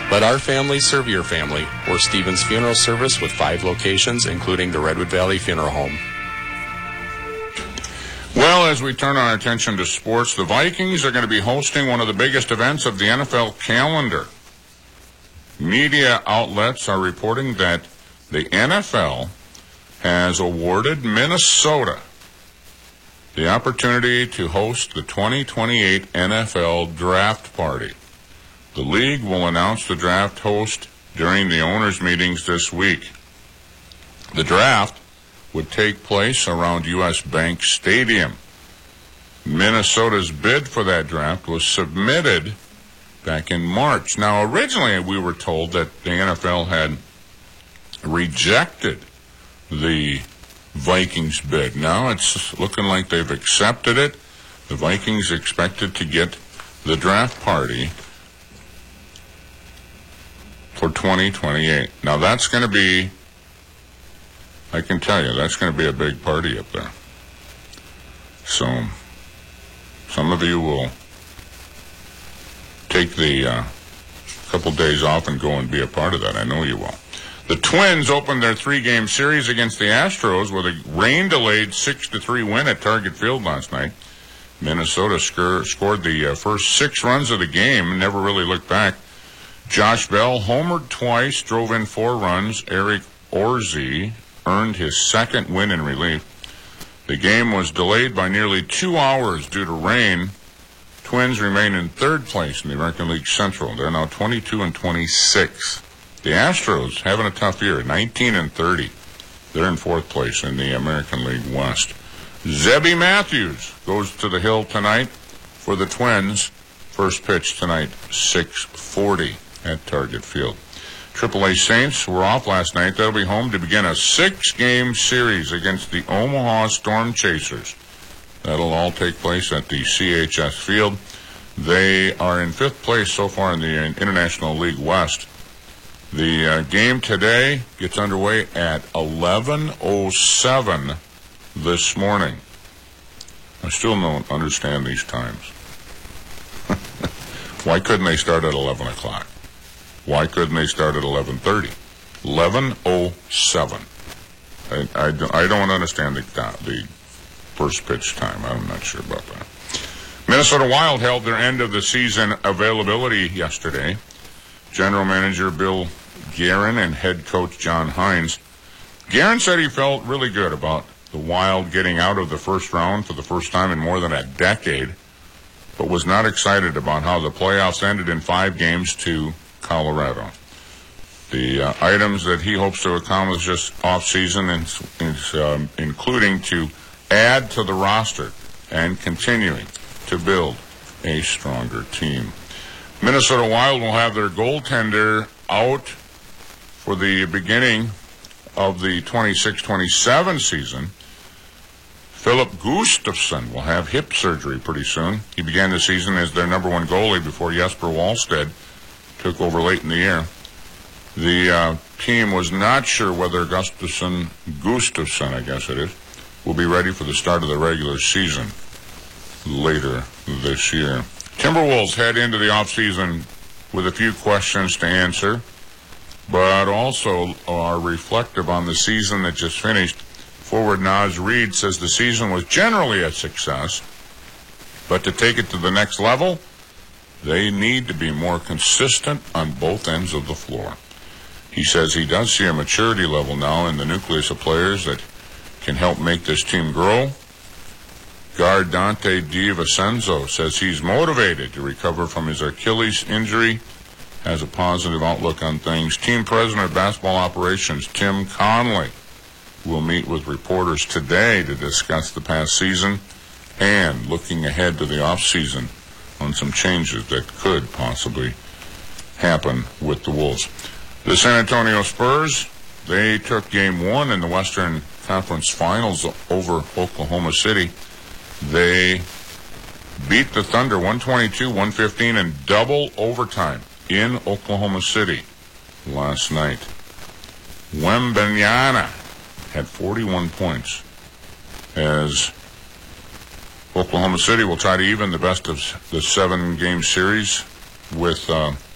Let our family serve your family. We're Stevens Funeral Service with 5 locations, including the Redwood Valley Funeral Home. Well, as we turn our attention to sports, the Vikings are going to be hosting one of the biggest events of the NFL calendar. Media outlets are reporting that the NFL has awarded Minnesota the opportunity to host the 2028 NFL Draft Party. The league will announce the draft host during the owners' meetings this week. The draft would take place around U.S. Bank Stadium. Minnesota's bid for that draft was submitted back in March. Now, originally we were told that the NFL had rejected the Vikings bid. Now it's looking like they've accepted it. The Vikings expected to get the draft party for 2028. Now that's going to be, I can tell you, that's going to be a big party up there. So some of you will take the couple days off and go and be a part of that. I know you will. The Twins opened their 3-game series against the Astros with a rain-delayed 6-3 win at Target Field last night. Minnesota scored the first 6 runs of the game and never really looked back. Josh Bell homered twice, drove in 4 runs. Eric Orzi earned his 2nd win in relief. The game was delayed by nearly 2 hours due to rain. Twins remain in 3rd place in the American League Central. They're now 22-26. The Astros having a tough year, 19-30. They're in 4th place in the American League West. Zebby Matthews goes to the hill tonight for the Twins. First pitch tonight, 6:40 at Target Field. AAA Saints were off last night. They'll be home to begin a 6-game series against the Omaha Storm Chasers. That'll all take place at the CHS Field. They are in 5th place so far in the International League West. The game today gets underway at 11:07 this morning. I still don't understand these times. Why couldn't they start at 11 o'clock? Why couldn't they start at 11:30? 11:07. I don't understand the first pitch time. I'm not sure about that. Minnesota Wild held their end of the season availability yesterday. General Manager Bill Guerin and head coach John Hines. Guerin said he felt really good about the Wild getting out of the first round for the first time in more than a decade, but was not excited about how the playoffs ended in 5 games to Colorado. The items that he hopes to accomplish this offseason is including to add to the roster and continuing to build a stronger team. Minnesota Wild will have their goaltender out for the beginning of the 26-27 season. Philip Gustafsson will have hip surgery pretty soon. He began the season as their number 1 goalie before Jesper Wallstedt took over late in the year. The team was not sure whether Gustafsson, I guess it is, will be ready for the start of the regular season later this year. Timberwolves head into the offseason with a few questions to answer, but also are reflective on the season that just finished. Forward Naz Reid says the season was generally a success, but to take it to the next level, they need to be more consistent on both ends of the floor. He says he does see a maturity level now in the nucleus of players that can help make this team grow. Guard Dante DiVincenzo says he's motivated to recover from his Achilles injury, has a positive outlook on things. Team President of Basketball Operations Tim Conley will meet with reporters today to discuss the past season and looking ahead to the offseason on some changes that could possibly happen with the Wolves. The San Antonio Spurs, they took Game 1 in the Western Conference Finals over Oklahoma City. They beat the Thunder 122-115 in double overtime in Oklahoma City last night. Wembanyama had 41 points as Oklahoma City will try to even the best of the 7-game series with